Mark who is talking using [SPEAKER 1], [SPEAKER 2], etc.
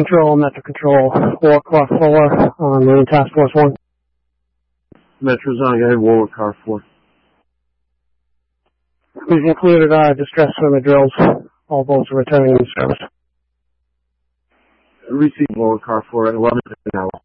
[SPEAKER 1] Control, Metro Control, War Car 4, Marine Task Force 1.
[SPEAKER 2] Metro's on, go ahead, War Car 4.
[SPEAKER 1] We've included distress swimmer drills. All boats are returning into service.
[SPEAKER 2] Receive War Car 4 at 11 an hour.